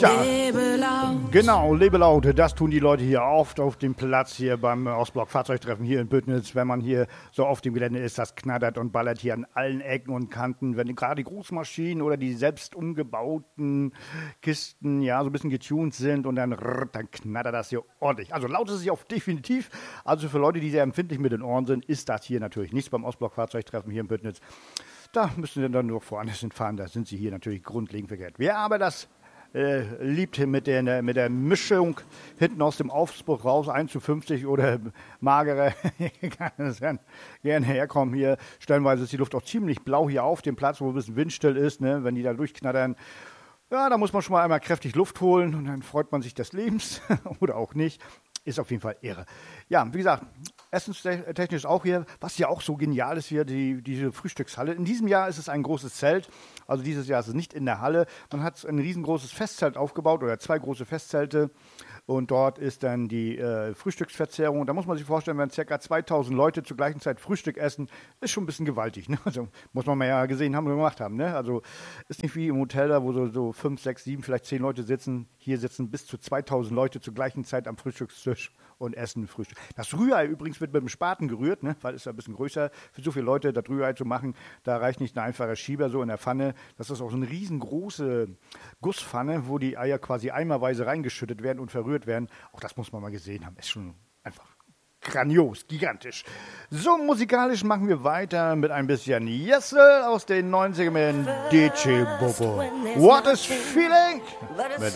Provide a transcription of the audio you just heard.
Lebe laut. Genau, lebe laut. Das tun die Leute hier oft auf dem Platz hier beim Ostblock Fahrzeugtreffen hier in Büttnitz. Wenn man hier so auf dem Gelände ist, das knattert und ballert hier an allen Ecken und Kanten. Wenn gerade die Großmaschinen oder die selbst umgebauten Kisten ja so ein bisschen getuned sind und dann knattert das hier ordentlich. Also laut ist es hier auch definitiv. Also für Leute, die sehr empfindlich mit den Ohren sind, ist das hier natürlich nichts beim Ostblock Fahrzeugtreffen hier in Büttnitz. Da müssen Sie dann nur woanders hinfahren. Da sind Sie hier natürlich grundlegend verkehrt. Wer aber das liebt mit der Mischung hinten aus dem Aufbruch raus, 1:50 oder magere, kann es gerne herkommen hier. Stellenweise ist die Luft auch ziemlich blau hier auf dem Platz, wo ein bisschen windstill ist, ne? Wenn die da durchknattern. Ja, da muss man schon mal einmal kräftig Luft holen und dann freut man sich des Lebens oder auch nicht. Ist auf jeden Fall irre. Ja, wie gesagt, essenstechnisch auch hier, was ja auch so genial ist hier, diese Frühstückshalle. In diesem Jahr ist es ein großes Zelt, also dieses Jahr ist es nicht in der Halle. Man hat ein riesengroßes Festzelt aufgebaut oder 2 große Festzelte und dort ist dann die Frühstücksverzehrung. Da muss man sich vorstellen, wenn ca. 2000 Leute zur gleichen Zeit Frühstück essen, ist schon ein bisschen gewaltig. Ne? Also muss man mal ja gesehen haben und gemacht haben. Ne? Also ist nicht wie im Hotel da, wo so 5, 6, 7, vielleicht 10 Leute sitzen. Hier sitzen bis zu 2000 Leute zur gleichen Zeit am Frühstückstisch und essen Frühstück. Das Rührei übrigens wird mit dem Spaten gerührt, ne? Weil es ja ein bisschen größer. Für so viele Leute das Rührei zu machen, da reicht nicht ein einfacher Schieber so in der Pfanne. Das ist auch so eine riesengroße Gusspfanne, wo die Eier quasi eimerweise reingeschüttet werden und verrührt werden. Auch das muss man mal gesehen haben. Ist schon einfach grandios, gigantisch. So, musikalisch machen wir weiter mit ein bisschen Jessel aus den 90ern mit DJ Bobo. What is Feeling? Mit